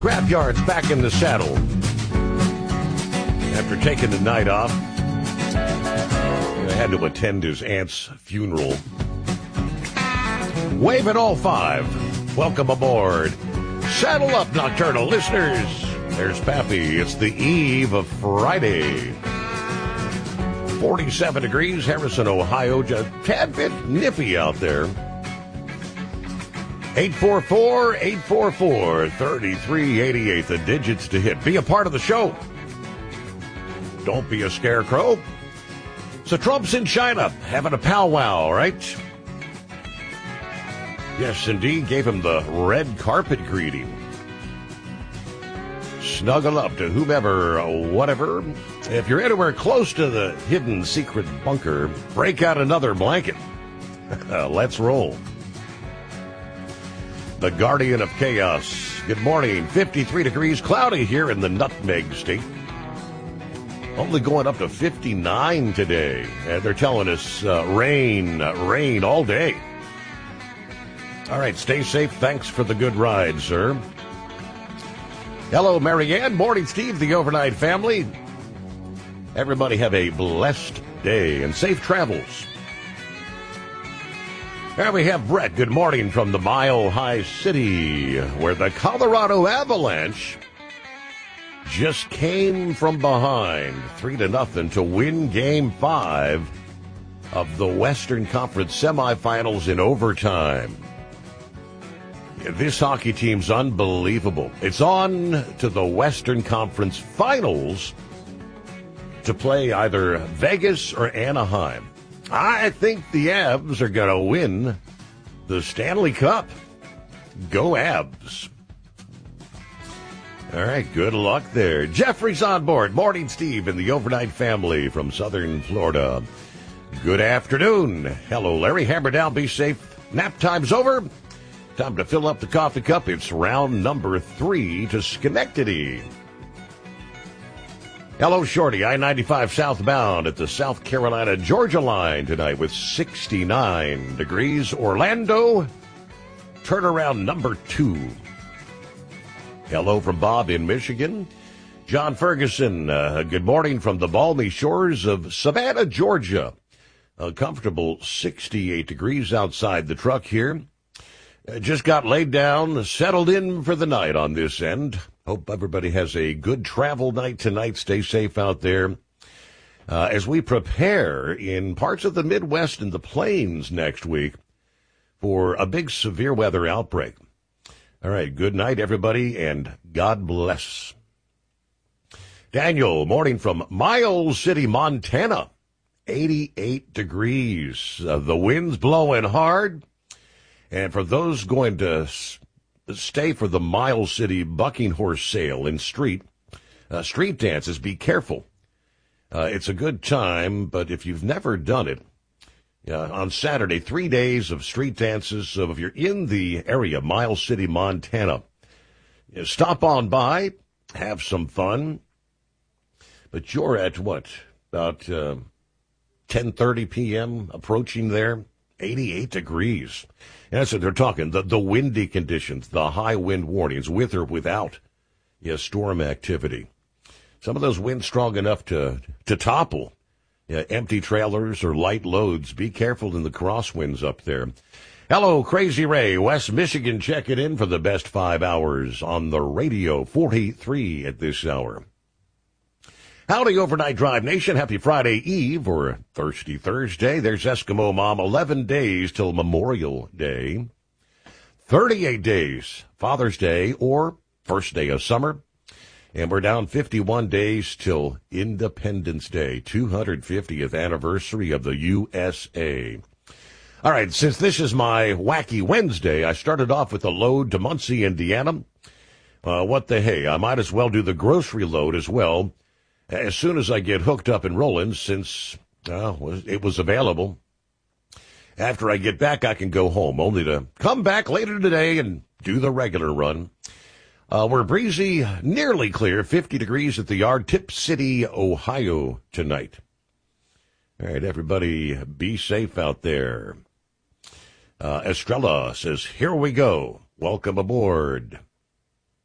Scrapyard's back in the saddle. After taking the night off, I had to attend his aunt's funeral. Wave at all five. Welcome aboard. Saddle up, nocturnal listeners. There's Pappy. It's the eve of Friday. 47 degrees, Harrison, Ohio. Just a tad bit nippy out there. 844-844-3388, the digits to hit. Be a part of the show. Don't be a scarecrow. So Trump's in China having a powwow, right? Yes, indeed, gave him the red carpet greeting. Snuggle up to whomever, whatever. If you're anywhere close to the hidden secret bunker, break out another blanket. Let's roll. The Guardian of Chaos. Good morning. 53 degrees, cloudy here in the Nutmeg State. Only going up to 59 today. And they're telling us rain all day. All right, stay safe. Thanks for the good ride, sir. Hello, Marianne. Morning, Steve, the overnight family. Everybody have a blessed day and safe travels. There we have Brett. Good morning from the Mile High City, where the Colorado Avalanche just came from behind 3-0 to win Game 5 of the Western Conference semifinals in overtime. This hockey team's unbelievable. It's on to the Western Conference Finals to play either Vegas or Anaheim. I think the Avs are going to win the Stanley Cup. Go Avs. All right, good luck there. Jeffrey's on board. Morning, Steve, and the overnight family from southern Florida. Good afternoon. Hello, Larry. Hammer down. Be safe. Nap time's over. Time to fill up the coffee cup. It's round number 3 to Schenectady. Hello, Shorty. I-95 southbound at the South Carolina-Georgia line tonight with 69 degrees. Orlando, turnaround number 2. Hello from Bob in Michigan. John Ferguson, good morning from the balmy shores of Savannah, Georgia. A comfortable 68 degrees outside the truck here. Just got laid down, settled in for the night on this end. Hope everybody has a good travel night tonight. Stay safe out there. As we prepare in parts of the Midwest and the Plains next week for a big severe weather outbreak. All right, good night, everybody, and God bless. Daniel, morning from Miles City, Montana. 88 degrees. The wind's blowing hard. And for those going to stay for the Miles City Bucking Horse Sale and street dances, be careful. It's a good time, but if you've never done it, on Saturday, 3 days of street dances. So if you're in the area, Miles City, Montana, stop on by, have some fun. But you're at what, about 10:30 p.m. approaching there? 88 degrees. And that's what they're talking. The windy conditions, the high wind warnings, with or without storm activity. Some of those winds strong enough to topple empty trailers or light loads. Be careful in the crosswinds up there. Hello, Crazy Ray, West Michigan, checking in for the best 5 hours on the radio. 43 at this hour. Howdy, Overnight Drive Nation. Happy Friday Eve or Thirsty Thursday. There's Eskimo Mom. 11 days till Memorial Day. 38 days, Father's Day or first day of summer. And we're down 51 days till Independence Day, 250th anniversary of the USA. All right, since this is my Wacky Wednesday, I started off with a load to Muncie, Indiana. What the hey, I might as well do the grocery load as well as soon as I get hooked up and rolling, since it was available. After I get back, I can go home, only to come back later today and do the regular run. We're breezy, nearly clear, 50 degrees at the yard, Tip City, Ohio tonight. All right, everybody, be safe out there. Estrella says, here we go. Welcome aboard.